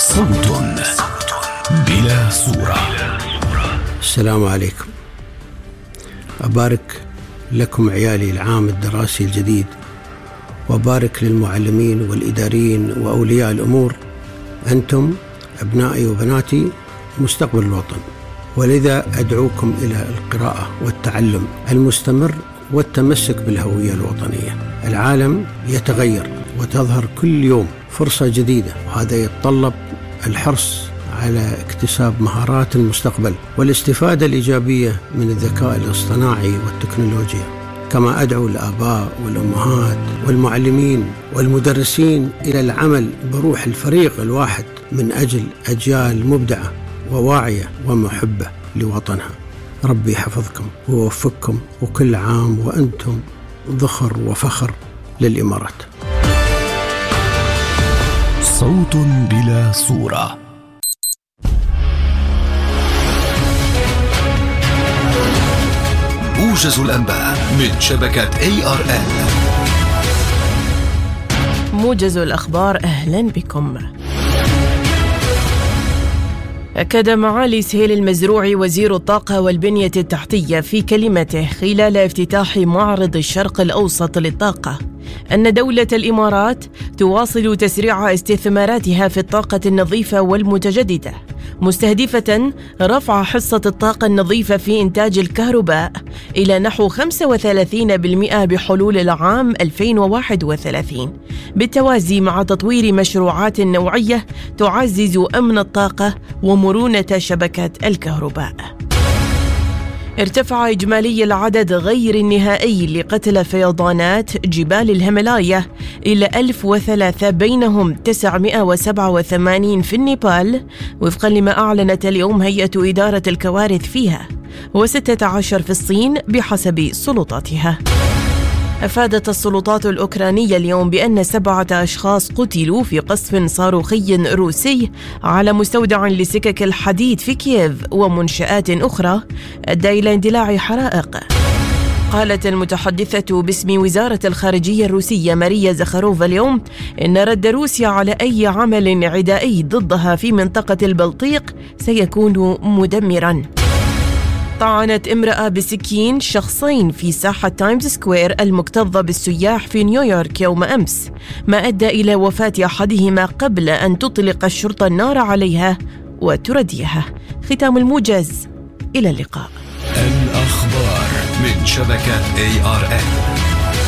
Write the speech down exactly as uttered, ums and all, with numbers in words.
صوت بلا صورة. السلام عليكم. أبارك لكم عيالي العام الدراسي الجديد، وأبارك للمعلمين والإداريين وأولياء الأمور. أنتم أبنائي وبناتي مستقبل الوطن، ولذا أدعوكم إلى القراءة والتعلم المستمر والتمسك بالهوية الوطنية. العالم يتغير وتظهر كل يوم فرصة جديدة، وهذا يتطلب الحرص على اكتساب مهارات المستقبل والاستفادة الإيجابية من الذكاء الاصطناعي والتكنولوجيا. كما أدعو الآباء والأمهات والمعلمين والمدرسين إلى العمل بروح الفريق الواحد من أجل أجيال مبدعة وواعية ومحبة لوطنها. ربي يحفظكم ووفقكم، وكل عام وأنتم ذخر وفخر للإمارات. صوت بلا صورة. موجز الأنباء من شبكة إيه آر إل. موجز الأخبار، أهلا بكم. أكد معالي سهيل المزروعي وزير الطاقة والبنية التحتية في كلمته خلال افتتاح معرض الشرق الأوسط للطاقة أن دولة الإمارات تواصل تسريع استثماراتها في الطاقة النظيفة والمتجددة، مستهدفة رفع حصة الطاقة النظيفة في إنتاج الكهرباء إلى نحو خمسة وثلاثين بالمئة بحلول العام ألفين وواحد وثلاثين، بالتوازي مع تطوير مشروعات نوعية تعزز أمن الطاقة ومرونة شبكة الكهرباء. ارتفع إجمالي العدد غير النهائي لقتلى فيضانات جبال الهيمالايا إلى ألف وثلاثة، بينهم تسعمئة وسبعة وثمانين في النيبال وفقا لما أعلنت اليوم هيئة إدارة الكوارث فيها، وستة عشر في الصين بحسب سلطاتها. أفادت السلطات الأوكرانية اليوم بأن سبعة أشخاص قتلوا في قصف صاروخي روسي على مستودع لسكك الحديد في كييف ومنشآت أخرى أدى إلى اندلاع حرائق. قالت المتحدثة باسم وزارة الخارجية الروسية ماريا زخاروفا اليوم إن رد روسيا على أي عمل عدائي ضدها في منطقة البلطيق سيكون مدمراً. طعنت امرأة بسكين شخصين في ساحة تايمز سكوير المكتظة بالسياح في نيويورك يوم أمس، ما أدى إلى وفاة أحدهما قبل أن تطلق الشرطة النار عليها وترديها. ختام الموجز، إلى اللقاء. الأخبار من شبكة إيه آر إل.